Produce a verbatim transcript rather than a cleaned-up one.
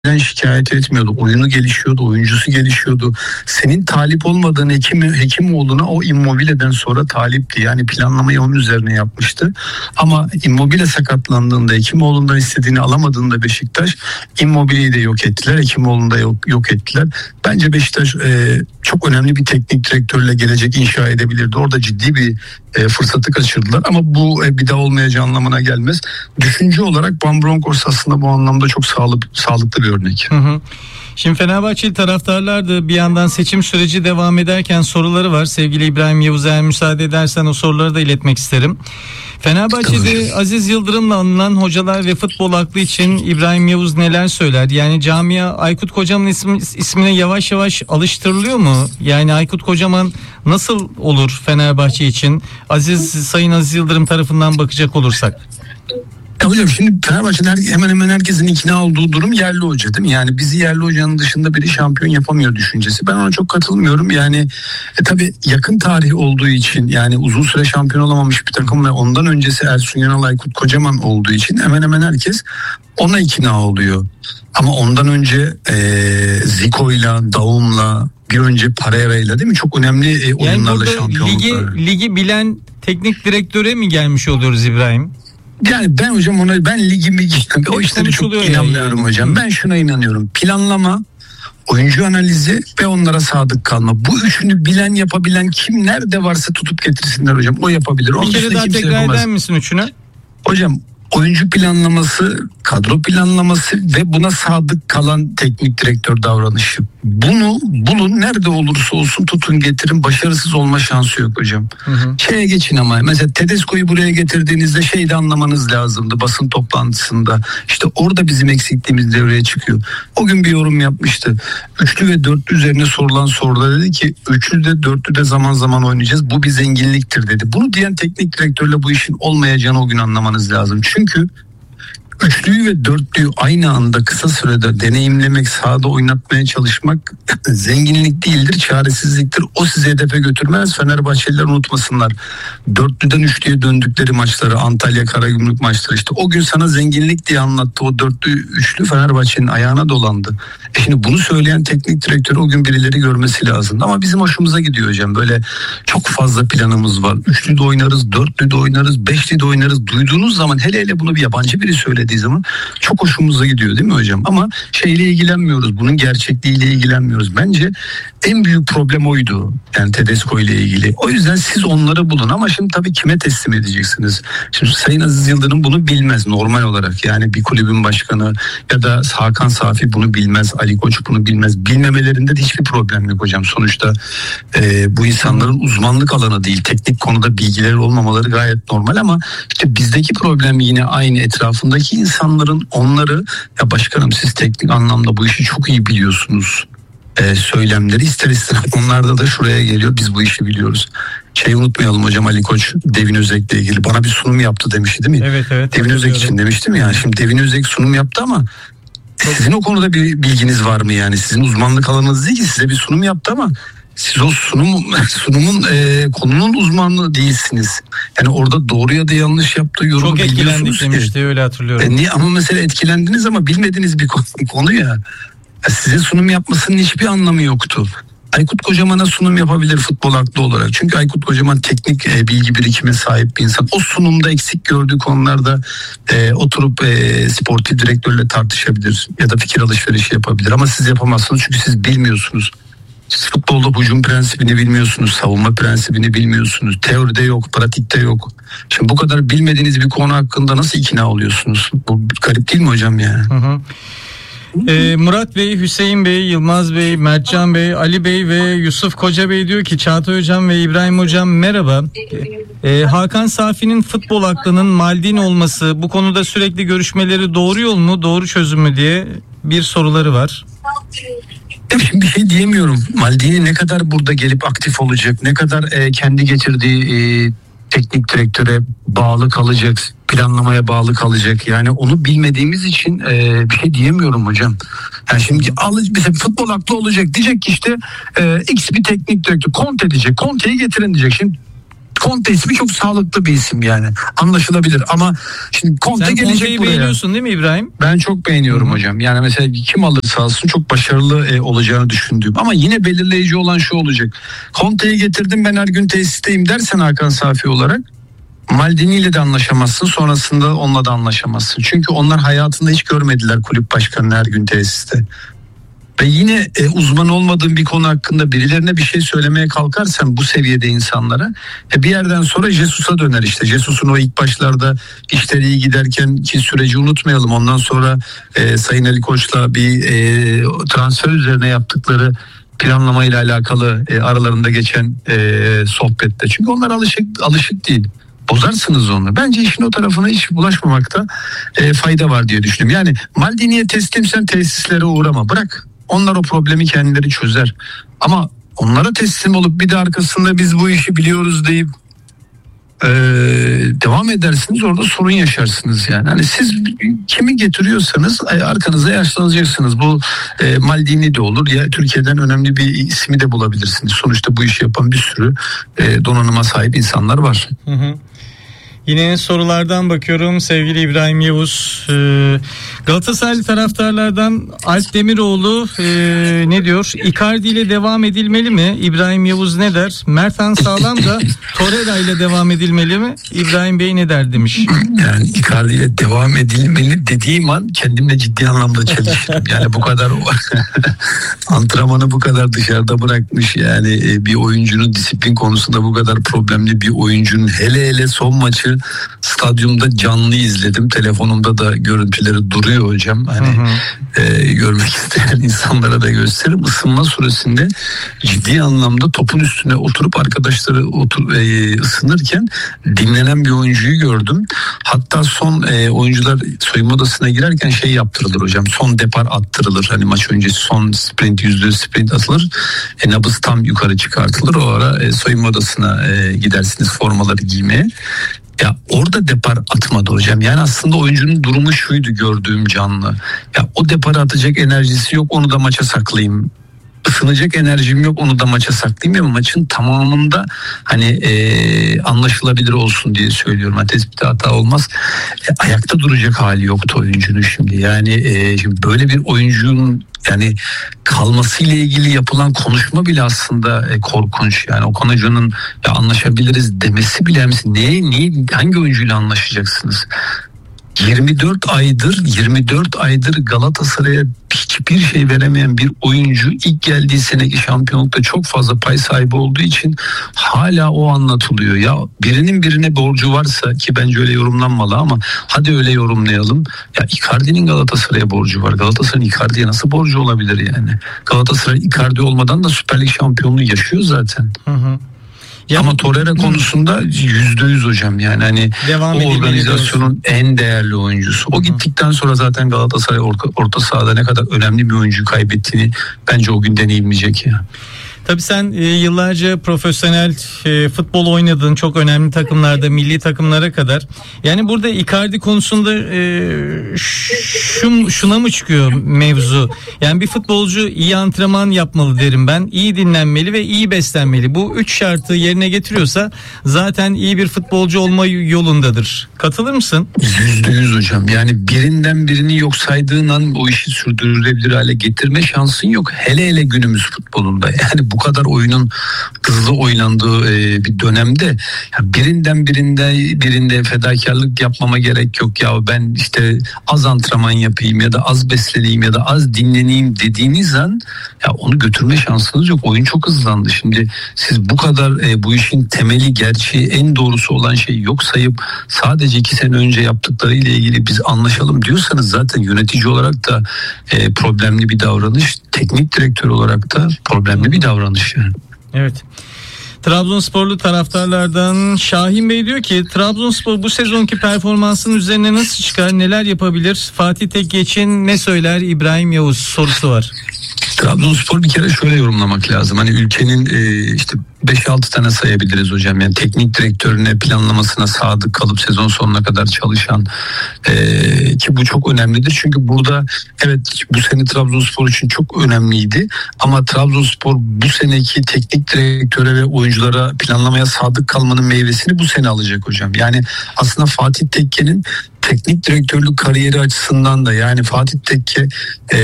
şikayet etmiyordu. Oyunu gelişiyordu, oyuncusu gelişiyordu. Senin talip olmadığın Hekim, Hekimoğlu'na o Immobile'den sonra talipti. Yani planlamayı onun üzerine yapmıştı. Ama Immobile sakatlandığında, Hekimoğlu'ndan istediğini alamadığında Beşiktaş Immobile'yi de yok ettiler. Hekimoğlu'nu da yok, yok ettiler. Bence Beşiktaş e, çok önemli bir teknik direktörle gelecek inşa edebilirdi. Orada ciddi bir e, fırsatı kaçırdılar. Ama bu e, bir daha olmayacağı anlamına gelmez. Düşünce olarak Van Bronckhorst aslında bu anlamda çok sağlık, sağlıklı bir örnek. Hı hı. Şimdi Fenerbahçeli taraftarlar da bir yandan seçim süreci devam ederken soruları var. Sevgili İbrahim Yavuz, eğer müsaade edersen o soruları da iletmek isterim. Fenerbahçe'de Aziz Yıldırım'la anılan hocalar ve futbol aklı için İbrahim Yavuz neler söyler? Yani camia Aykut Kocaman ismi, ismine yavaş yavaş alıştırılıyor mu? Yani Aykut Kocaman nasıl olur Fenerbahçe için? Aziz Sayın Aziz Yıldırım tarafından bakacak olursak. Ya hocam şimdi Fenerbahçe'de hemen hemen herkesin ikna olduğu durum yerli hoca değil mi? Yani bizi yerli hocanın dışında biri şampiyon yapamıyor düşüncesi. Ben ona çok katılmıyorum. Yani e, tabii yakın tarih olduğu için, yani uzun süre şampiyon olamamış bir takım ve ondan öncesi Ersun Yanal, Aykut Kocaman olduğu için hemen hemen herkes ona ikna oluyor. Ama ondan önce e, Zico'yla, Daum'la, bir önce Pereira'yla değil mi? Çok önemli e, oyunlarla yani şampiyonluklar. Ligi, ligi bilen teknik direktöre mi gelmiş oluyoruz İbrahim? Yani ben hocam ona ben ligimi o işlere çok inanmıyorum yani. Hocam. Ben şuna inanıyorum. Planlama, oyuncu analizi ve onlara sadık kalma. Bu üçünü bilen, yapabilen kim nerede varsa tutup getirsinler hocam. O yapabilir. Bir kere daha tekrar eder misin üçünü? Hocam oyuncu planlaması, kadro planlaması ve buna sadık kalan teknik direktör davranışı. Bunu bulun, nerede olursa olsun tutun getirin, başarısız olma şansı yok hocam. Hı hı. Şeye geçin ama mesela Tedesco'yu buraya getirdiğinizde şeyi de anlamanız lazımdı basın toplantısında. İşte orada bizim eksikliğimiz devreye çıkıyor. O gün bir yorum yapmıştı. Üçlü ve dörtlü üzerine sorulan soruda dedi ki üçlü de dörtlü de zaman zaman oynayacağız. Bu bir zenginliktir dedi. Bunu diyen teknik direktörle bu işin olmayacağını o gün anlamanız lazım. Çünkü üçlüyü ve dörtlüyü aynı anda kısa sürede deneyimlemek, sahada oynatmaya çalışmak zenginlik değildir, çaresizliktir. O sizi hedefe götürmez. Fenerbahçeliler unutmasınlar. Dörtlüden üçlüye döndükleri maçları, Antalya Karagümrük maçları, işte o gün sana zenginlik diye anlattı. O dörtlü üçlü Fenerbahçe'nin ayağına dolandı. E şimdi bunu söyleyen teknik direktör o gün birileri görmesi lazım. Ama bizim hoşumuza gidiyor hocam. Böyle çok fazla planımız var. Üçlü de oynarız, dörtlü de oynarız, beşli de oynarız. Duyduğunuz zaman, hele hele bunu bir yabancı biri söyledi zaman çok hoşumuza gidiyor değil mi hocam? Ama şeyle ilgilenmiyoruz. Bunun gerçekliğiyle ilgilenmiyoruz. Bence en büyük problem oydu. Yani Tedesco ile ilgili. O yüzden siz onları bulun. Ama şimdi tabii kime teslim edeceksiniz? Şimdi Sayın Aziz Yıldırım bunu bilmez normal olarak. Yani bir kulübün başkanı ya da Hakan Safi bunu bilmez. Ali Koç bunu bilmez. Bilmemelerinde de hiçbir problem yok hocam. Sonuçta e, bu insanların uzmanlık alanı değil. Teknik konuda bilgileri olmamaları gayet normal ama işte bizdeki problem yine aynı, etrafındaki insanların onları, ya başkanım siz teknik anlamda bu işi çok iyi biliyorsunuz e, söylemleri ister istemez onlarda da şuraya geliyor, biz bu işi biliyoruz. Şeyi unutmayalım hocam, Ali Koç Devin Özek'le ilgili bana bir sunum yaptı demişti değil mi? Evet evet. Devin Özek için demiştim ya. Şimdi Devin Özek sunum yaptı ama sizin o konuda bir bilginiz var mı yani? Sizin uzmanlık alanınız değil ki, size bir sunum yaptı ama siz o sunum, sunumun e, konunun uzmanlığı değilsiniz. Yani orada doğru ya da yanlış yaptığı yorumu çok biliyorsunuz ki. Çok etkilendik demişti, öyle hatırlıyorum. E, niye? Ama mesela etkilendiniz ama bilmediğiniz bir konu, konu ya. ya. Size sunum yapmasının hiçbir anlamı yoktu. Aykut Kocaman'a sunum yapabilir futbol aklı olarak. Çünkü Aykut Kocaman teknik e, bilgi birikimine sahip bir insan. O sunumda eksik gördüğü konularda e, oturup e, sportif direktörle tartışabilir ya da fikir alışverişi yapabilir. Ama siz yapamazsınız çünkü siz bilmiyorsunuz. Siz futbolda hücum prensibini bilmiyorsunuz, savunma prensibini bilmiyorsunuz. Teoride yok, pratikte yok. Şimdi bu kadar bilmediğiniz bir konu hakkında nasıl ikna oluyorsunuz? Bu garip değil mi hocam yani? Hı hı. Ee, Murat Bey, Hüseyin Bey, Yılmaz Bey, Mertcan Bey, Ali Bey ve Yusuf Koca Bey diyor ki Çağatay Hocam ve İbrahim Hocam merhaba. Ee, Hakan Safi'nin futbol aklının Maldini olması, bu konuda sürekli görüşmeleri doğru yol mu, doğru çözüm mü diye bir soruları var. Şimdi bir şey diyemiyorum. Maldini ne kadar burada gelip aktif olacak, ne kadar e, kendi getirdiği e, teknik direktöre bağlı kalacak, planlamaya bağlı kalacak. Yani onu bilmediğimiz için e, bir şey diyemiyorum hocam. Yani şimdi mesela futbol aklı olacak, diyecek ki işte e, X bir teknik direktör Conte diyecek. Conte'yi getirin diyecek. Şimdi Conte ismi çok sağlıklı bir isim yani. Anlaşılabilir ama şimdi Conte Sen gelecek Conte'yi buraya. beğeniyorsun değil mi İbrahim? Ben çok beğeniyorum Hı-hı. hocam. Yani mesela kim alırsa alsın çok başarılı e, olacağını düşündüğüm. Ama yine belirleyici olan şu olacak. Conte'yi getirdim, ben her gün tesisteyim dersen Hakan Safi olarak, Maldini ile de anlaşamazsın, sonrasında onunla da anlaşamazsın. Çünkü onlar hayatında hiç görmediler kulüp başkanını her gün tesiste. Ve yine e, uzman olmadığın bir konu hakkında birilerine bir şey söylemeye kalkarsan bu seviyede insanlara e, bir yerden sonra Jesus'a döner işte. Jesus'un o ilk başlarda işleri iyi giderken ki süreci unutmayalım. Ondan sonra e, Sayın Ali Koç'la bir e, transfer üzerine yaptıkları planlamayla alakalı e, aralarında geçen e, sohbette. Çünkü onlar alışık alışık değil. Bozarsınız onu. Bence işin o tarafına hiç bulaşmamakta e, fayda var diye düşünüyorum. Yani Maldini'ye teslimsen tesislere uğrama. Bırak. Onlar o problemi kendileri çözer. Ama onlara teslim olup bir de arkasında biz bu işi biliyoruz deyip e, devam edersiniz, orada sorun yaşarsınız yani. Hani siz kimi getiriyorsanız arkanıza yaşlanacaksınız. Bu e, Maldini de olur ya, Türkiye'den önemli bir ismi de bulabilirsiniz. Sonuçta bu işi yapan bir sürü e, donanıma sahip insanlar var. Hı hı. Yine sorulardan bakıyorum sevgili İbrahim Yavuz. Ee, Galatasaraylı taraftarlardan Alp Demiroğlu e, ne diyor? Icardi ile devam edilmeli mi? İbrahim Yavuz ne der? Mertan Sağlam da Torreira ile devam edilmeli mi? İbrahim Bey ne der demiş. Yani Icardi ile devam edilmeli dediğim an kendimle ciddi anlamda çalışırım. Yani bu kadar antrenmanı bu kadar dışarıda bırakmış, yani bir oyuncunun disiplin konusunda bu kadar problemli bir oyuncunun, hele hele son maçı stadyumda canlı izledim. Telefonumda da görüntüleri duruyor hocam. Hani hı hı. E, görmek isteyen insanlara da gösteririm. Isınma süresinde ciddi anlamda topun üstüne oturup arkadaşları otur, e, ısınırken dinlenen bir oyuncuyu gördüm. Hatta son e, oyuncular soyunma odasına girerken şey yaptırılır hocam. Son depar attırılır. Hani maç öncesi son sprint, yüzde sprint atılır. E, nabız tam yukarı çıkartılır. O ara e, soyunma odasına e, gidersiniz formaları giymeye. Ya orada depar atmadı hocam. Yani aslında oyuncunun durumu şuydu gördüğüm canlı. Ya o deparı atacak enerjisi yok, onu da maça saklayayım. Isınacak enerjim yok, onu da maça saklayayım. Ama maçın tamamında hani e, anlaşılabilir olsun diye söylüyorum. Yani tespitte hata olmaz. E, ayakta duracak hali yoktu oyuncunun şimdi. Yani e, şimdi böyle bir oyuncunun yani kalmasıyla ilgili yapılan konuşma bile aslında e, korkunç. Yani Okan Hoca'nın ya anlaşabiliriz demesi bile, ne, ne, hangi oyuncuyla anlaşacaksınız? yirmi dört aydır yirmi dört aydır Galatasaray'a hiçbir şey veremeyen bir oyuncu ilk geldiği seneki şampiyonlukta çok fazla pay sahibi olduğu için hala o anlatılıyor. Ya birinin birine borcu varsa, ki bence öyle yorumlanmalı ama hadi öyle yorumlayalım. Ya Icardi'nin Galatasaray'a borcu var. Galatasaray'ın Icardi'ye nasıl borcu olabilir yani? Galatasaray Icardi olmadan da Süper Lig şampiyonluğu yaşıyor zaten. Hı hı. Ya, ama Torreira konusunda yüzde yüz hocam, yani hani devam o organizasyonun en değerli oyuncusu. O Hı-hı. gittikten sonra zaten Galatasaray orta, orta sahada ne kadar önemli bir oyuncu kaybettiğini bence o gün deneyimleyecek ya. Tabii sen e, yıllarca profesyonel e, futbol oynadın, çok önemli takımlarda, milli takımlara kadar. Yani burada Icardi konusunda e, şun, şuna mı çıkıyor mevzu? Yani bir futbolcu iyi antrenman yapmalı derim ben. İyi dinlenmeli ve iyi beslenmeli. Bu üç şartı yerine getiriyorsa zaten iyi bir futbolcu olma yolundadır. Katılır mısın? Yüzde yüz hocam. Yani birinden birini yok saydığın an o işi sürdürülebilir hale getirme şansın yok. Hele hele günümüz futbolunda. Yani bu kadar oyunun hızlı oynandığı e, bir dönemde ya birinden birinde birinde fedakarlık yapmama gerek yok. Ya ben işte az antrenman yapayım ya da az besleneyim ya da az dinleneyim dediğiniz an ya onu götürme şansınız yok. Oyun çok hızlandı. Şimdi siz bu kadar e, bu işin temeli, gerçeği, en doğrusu olan şeyi yok sayıp sadece iki sene önce yaptıkları ile ilgili biz anlaşalım diyorsanız zaten yönetici olarak da e, problemli bir davranış, teknik direktör olarak da problemli bir davranış yani. Evet. Trabzonsporlu taraftarlardan Şahin Bey diyor ki Trabzonspor bu sezonki performansının üzerine nasıl çıkar, neler yapabilir? Fatih Tekke için ne söyler İbrahim Yavuz sorusu var. Trabzonspor bir kere şöyle yorumlamak lazım. Hani ülkenin e, işte beş altı tane sayabiliriz hocam. Yani teknik direktörüne, planlamasına sadık kalıp sezon sonuna kadar çalışan e, ki bu çok önemlidir. Çünkü burada evet bu sene Trabzonspor için çok önemliydi. Ama Trabzonspor bu seneki teknik direktöre ve oyunculara planlamaya sadık kalmanın meyvesini bu sene alacak hocam. Yani aslında Fatih Tekke'nin teknik direktörlük kariyeri açısından da yani Fatih Tekke e,